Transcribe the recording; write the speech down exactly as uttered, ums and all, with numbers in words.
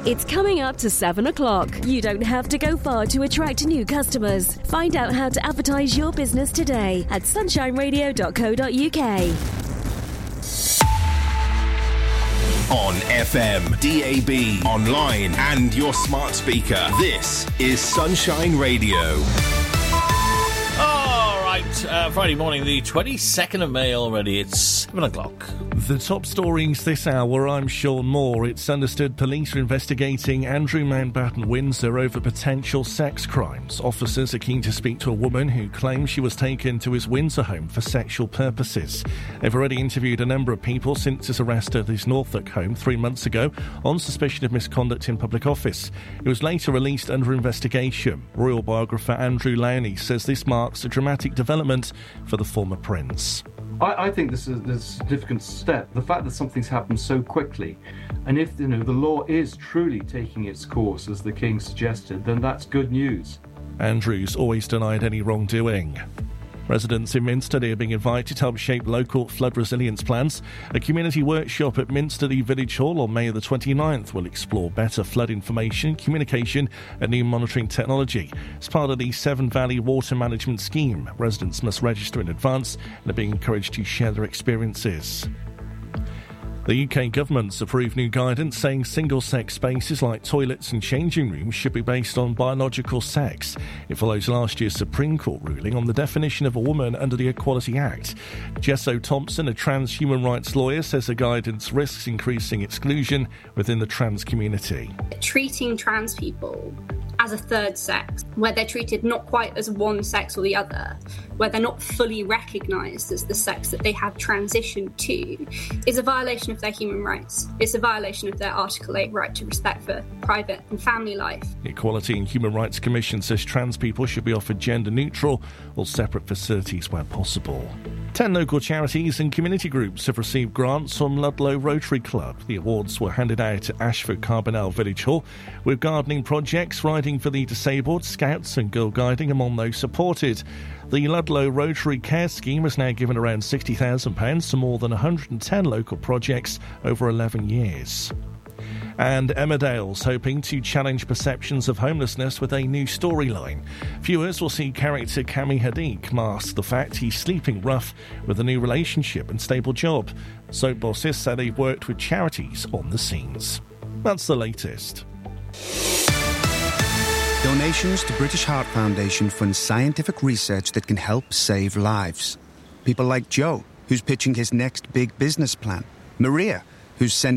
It's coming up to seven o'clock. You don't have to go far to attract new customers. Find out how to advertise your business today at sunshine radio dot co dot uk. On F M, D A B, online and your smart speaker. This is Sunshine Radio. All right, uh, Friday morning, the twenty-second of May already. It's seven o'clock. The top stories this hour, I'm Sean Moore. It's understood police are investigating Andrew Mountbatten Windsor over potential sex crimes. Officers are keen to speak to a woman who claims she was taken to his Windsor home for sexual purposes. They've already interviewed a number of people since his arrest at his Norfolk home three months ago on suspicion of misconduct in public office. He was later released under investigation. Royal biographer Andrew Lowney says this marks a dramatic development for the former prince. I, I think this is a significant step. The fact that something's happened so quickly, and if you know the law is truly taking its course, as the King suggested, then that's good news. Andrews always denied any wrongdoing. Residents in Minster are being invited to help shape local flood resilience plans. A community workshop at Minsterley Village Hall on May the twenty-ninth will explore better flood information, communication and new monitoring technology. As part of the Severn Valley Water Management Scheme, residents must register in advance and are being encouraged to share their experiences. The U K government's approved new guidance saying single-sex spaces like toilets and changing rooms should be based on biological sex. It follows last year's Supreme Court ruling on the definition of a woman under the Equality Act. Jesso Thompson, a trans human rights lawyer, says the guidance risks increasing exclusion within the trans community. Treating trans people as a third sex, where they're treated not quite as one sex or the other, where they're not fully recognised as the sex that they have transitioned to, is a violation of their human rights. It's a violation of their Article eight right to respect for private and family life. The Equality and Human Rights Commission says trans people should be offered gender-neutral or separate facilities where possible. Ten local charities and community groups have received grants from Ludlow Rotary Club. The awards were handed out at Ashford Carbonell Village Hall, with gardening projects, riding for the disabled, scouts and girl guiding among those supported. The Ludlow Rotary Care Scheme has now given around sixty thousand pounds to more than one hundred ten local projects over eleven years. And Emmerdale's hoping to challenge perceptions of homelessness with a new storyline. Viewers will see character Cami Hadid mask the fact he's sleeping rough with a new relationship and stable job. Soap bosses say they've worked with charities on the scenes. That's the latest. Donations to British Heart Foundation fund scientific research that can help save lives. People like Joe, who's pitching his next big business plan. Maria, who's sending